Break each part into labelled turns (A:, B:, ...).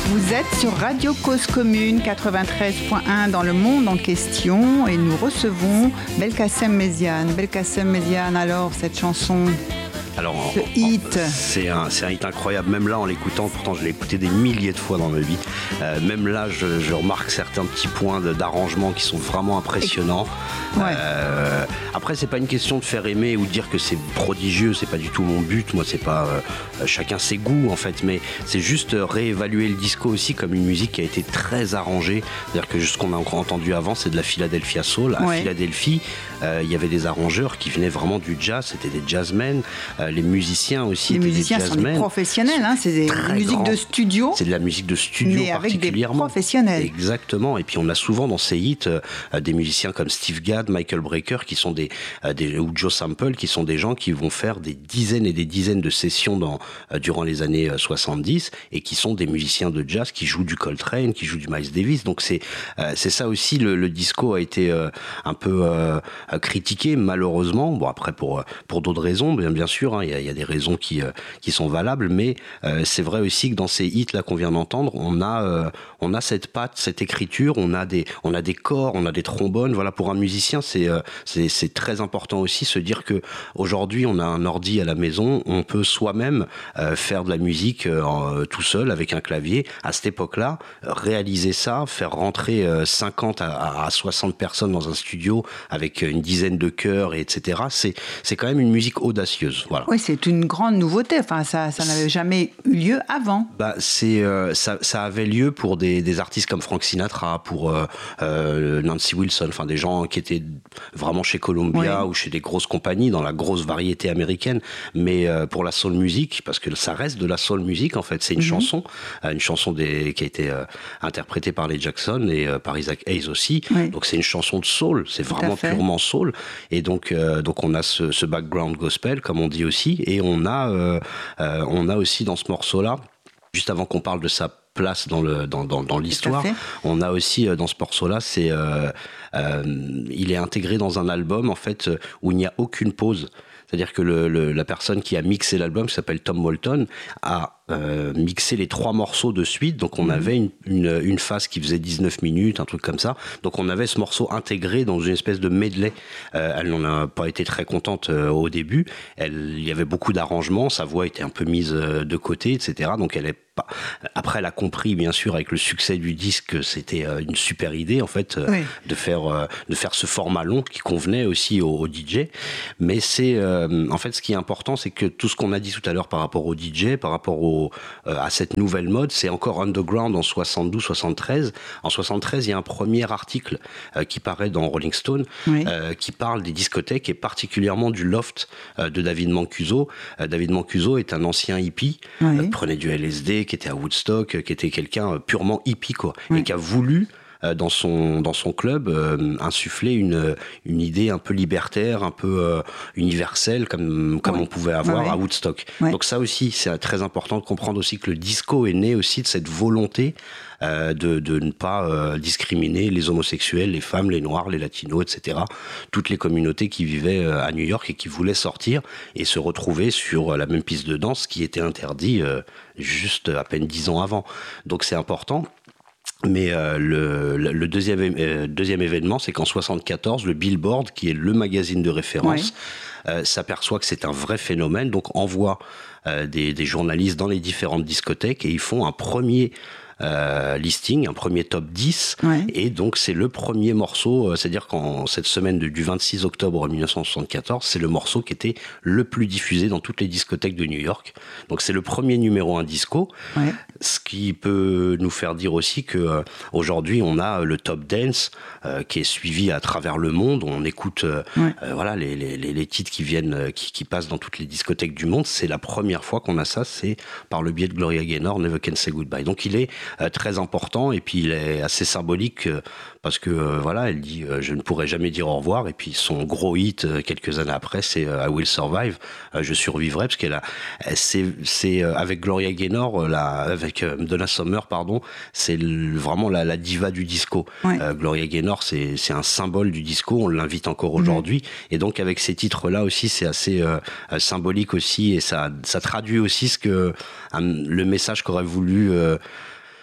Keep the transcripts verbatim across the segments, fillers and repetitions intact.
A: Vous êtes sur Radio Cause Commune quatre-vingt-treize point un dans le monde en question et nous recevons Belkacem Méziane. Belkacem Méziane, alors cette chanson,
B: alors,
A: ce hit.
B: C'est un, c'est un hit incroyable, même là en l'écoutant, pourtant je l'ai écouté des milliers de fois dans ma vie. Euh, même là, je, je remarque certains petits points de, d'arrangement qui sont vraiment impressionnants.
A: Ouais.
B: Euh, après, c'est pas une question de faire aimer ou de dire que c'est prodigieux, c'est pas du tout mon but. Moi, c'est pas euh, chacun ses goûts en fait, mais c'est juste réévaluer le disco aussi comme une musique qui a été très arrangée. C'est-à-dire que ce qu'on a encore entendu avant, c'est de la Philadelphia Soul. À
A: ouais.
B: Philadelphie, euh, il y avait des arrangeurs qui venaient vraiment du jazz, c'était des jazzmen. Euh, les musiciens aussi
A: les
B: étaient
A: musiciens
B: des jazzmen.
A: sont des professionnels, hein, c'est des musiques
B: grand.
A: de studio.
B: C'est de la musique de studio
A: mais avec
B: particulièrement.
A: des professionnels.
B: Exactement. Et puis on a souvent dans ces hits euh, des musiciens comme Steve Gadd, Michael Brecker, qui sont des, euh, des ou Joe Sample, qui sont des gens qui vont faire des dizaines et des dizaines de sessions dans, euh, durant les années euh, soixante-dix et qui sont des musiciens de jazz qui jouent du Coltrane, qui jouent du Miles Davis. Donc c'est euh, c'est ça aussi. Le, le disco a été euh, un peu euh, critiqué malheureusement. Bon après pour pour d'autres raisons, bien bien sûr. Hein, il y a, il y a des raisons qui euh, qui sont valables, mais euh, c'est vrai aussi que dans ces hits là qu'on vient d'entendre, on a euh, on a cette patte, cette écriture, on a des on a des corps, on a des trombones. Voilà, pour un musicien, c'est euh, c'est c'est très important aussi se dire que aujourd'hui on a un ordi à la maison, on peut soi-même euh, faire de la musique euh, tout seul avec un clavier. À cette époque-là, réaliser ça, faire rentrer euh, cinquante à, à soixante personnes dans un studio avec une dizaine de chœurs et etc. C'est c'est quand même une musique audacieuse. Voilà.
A: Oui, c'est une grande nouveauté. Enfin, ça ça n'avait jamais eu lieu avant.
B: Bah c'est euh, ça ça avait lieu pour des des artistes comme Frank Sinatra, pour euh, euh, Nancy Wilson, enfin des gens qui étaient vraiment chez Columbia oui. ou chez des grosses compagnies dans la grosse variété américaine, mais euh, pour la soul music, parce que ça reste de la soul music en fait, c'est une mm-hmm. chanson, euh, une chanson des, qui a été euh, interprétée par les Jackson et euh, par Isaac Hayes aussi, oui. donc c'est une chanson de soul, c'est Tout vraiment purement soul, et donc euh, donc on a ce, ce background gospel comme on dit aussi, et on a euh, euh, on a aussi dans ce morceau là, juste avant qu'on parle de sa place dans le dans dans, dans l'histoire, on a aussi euh, dans ce morceau là, c'est euh, euh, il est intégré dans un album en fait où il n'y a aucune pause. C'est-à-dire que le, le, la personne qui a mixé l'album, qui s'appelle Tom Moulton, a euh, mixé les trois morceaux de suite. Donc on mmh. avait une, une, une phase qui faisait dix-neuf minutes, un truc comme ça. Donc on avait ce morceau intégré dans une espèce de medley. Euh, elle n'en a pas été très contente euh, au début. Elle, il y avait beaucoup d'arrangements, sa voix était un peu mise euh, de côté, et cetera. Donc elle est pas... Après, elle a compris, bien sûr, avec le succès du disque, que c'était euh, une super idée, en fait, euh, oui. de faire euh, de faire ce format long qui convenait aussi au, au D J. Mais c'est euh, en fait, ce qui est important, c'est que tout ce qu'on a dit tout à l'heure par rapport au D J, par rapport au, euh, à cette nouvelle mode, c'est encore underground en soixante-douze soixante-treize. En soixante-treize, il y a un premier article euh, qui paraît dans Rolling Stone, oui. euh, qui parle des discothèques et particulièrement du loft euh, de David Mancuso. Euh, David Mancuso est un ancien hippie, oui. euh, prenait du L S D, qui était à Woodstock, euh, qui était quelqu'un euh, purement hippie, quoi, oui. et qui a voulu dans son dans son club euh, insuffler une une idée un peu libertaire, un peu euh, universelle comme comme ouais. on pouvait avoir ouais. à Woodstock. Ouais. Donc ça aussi c'est très important de comprendre aussi que le disco est né aussi de cette volonté euh, de de ne pas euh, discriminer les homosexuels, les femmes, les noirs, les latinos, et cetera. Toutes les communautés qui vivaient à New York et qui voulaient sortir et se retrouver sur la même piste de danse qui était interdit euh, juste à peine dix ans avant. Donc c'est important. Mais euh, le, le deuxième, euh, deuxième événement, c'est qu'en soixante-quatorze, le Billboard, qui est le magazine de référence, oui. euh, s'aperçoit que c'est un vrai phénomène, donc envoie euh, des, des journalistes dans les différentes discothèques et ils font un premier euh, listing, un premier top dix, ouais. et donc c'est le premier morceau, c'est-à-dire qu'en cette semaine de, du vingt-six octobre mille neuf cent soixante-quatorze, c'est le morceau qui était le plus diffusé dans toutes les discothèques de New York. Donc c'est le premier numéro un disco, ouais. ce qui peut nous faire dire aussi que euh, aujourd'hui on a le top dance euh, qui est suivi à travers le monde, on écoute euh, ouais. euh, voilà les, les, les titres qui viennent, qui, qui passent dans toutes les discothèques du monde. C'est la première fois qu'on a ça, c'est par le biais de Gloria Gaynor, Never Can Say Goodbye. Donc il est euh, très important et puis il est assez symbolique euh, parce que euh, voilà, elle dit euh, je ne pourrai jamais dire au revoir, et puis son gros hit euh, quelques années après c'est euh, I Will Survive, euh, je survivrai, parce qu'elle a c'est c'est euh, avec Gloria Gaynor euh, la, avec euh, Donna Summer pardon, c'est le, vraiment la, la diva du disco. Ouais. Euh, Gloria Gaynor c'est c'est un symbole du disco, on l'invite encore aujourd'hui, mmh. et donc avec ces titres là aussi c'est assez euh, symbolique aussi, et ça ça traduit aussi ce que un, le message qu'aurait voulu euh,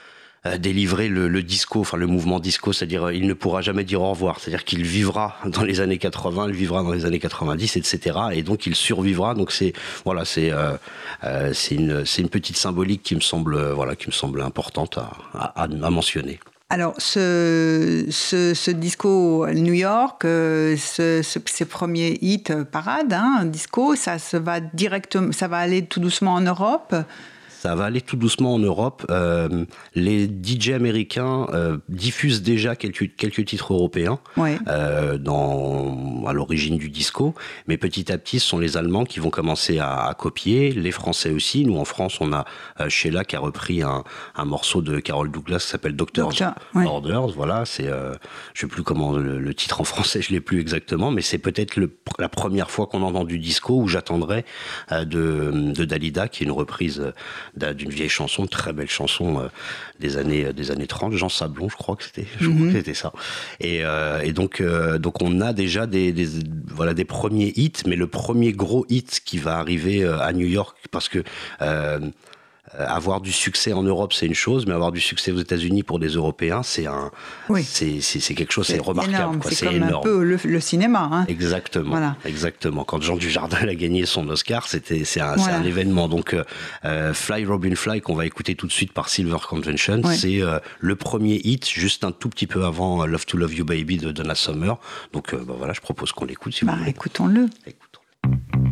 B: euh, délivrer le, le disco, enfin le mouvement disco, c'est-à-dire il ne pourra jamais dire au revoir, c'est-à-dire qu'il vivra dans les années quatre-vingts, il vivra dans les années quatre-vingt-dix, et cetera. Et donc il survivra. Donc c'est voilà, c'est euh, euh, c'est une c'est une petite symbolique qui me semble euh, voilà qui me semble importante à, à, à mentionner.
A: Alors, ce, ce, ce disco New York, euh, ce, ce, ces premiers hits parades, hein, disco, ça, se va directement, ça va aller tout doucement en Europe.
B: Ça va aller tout doucement en Europe. Euh, les D J américains euh, diffusent déjà quelques, quelques titres européens
A: ouais.
B: euh, dans, à l'origine du disco, mais petit à petit, ce sont les Allemands qui vont commencer à, à copier, les Français aussi. Nous, en France, on a euh, Sheila qui a repris un, un morceau de Carol Douglas qui s'appelle Doctor's Doctor, ouais. Orders. Voilà, c'est, euh, je ne sais plus comment le, le titre en français, je ne l'ai plus exactement, mais c'est peut-être le, la première fois qu'on entend du disco où j'attendrai euh, de, de Dalida, qui est une reprise d'une vieille chanson, une très belle chanson euh, des années des années trente, Jean Sablon, je crois que c'était, je mm-hmm. crois que c'était ça. Et, euh, et donc euh, donc on a déjà des, des voilà des premiers hits, mais le premier gros hit qui va arriver euh, à New York, parce que euh, avoir du succès en Europe, c'est une chose, mais avoir du succès aux États-Unis pour des Européens, c'est un, oui. c'est, c'est, c'est quelque chose, c'est, c'est remarquable.
A: Énorme.
B: Quoi.
A: C'est,
B: c'est
A: comme
B: énorme.
A: un peu le, le cinéma. Hein.
B: Exactement, voilà. exactement. Quand Jean Dujardin a gagné son Oscar, c'était, c'est un,
A: voilà.
B: c'est un événement. Donc, euh, Fly Robin Fly, qu'on va écouter tout de suite par Silver Convention, ouais. c'est euh, le premier hit, juste un tout petit peu avant Love to Love You Baby de Donna Summer. Donc, euh, bah, voilà, je propose qu'on l'écoute si
A: bah,
B: vous voulez.
A: Écoutons-le.
B: Écoutons-le.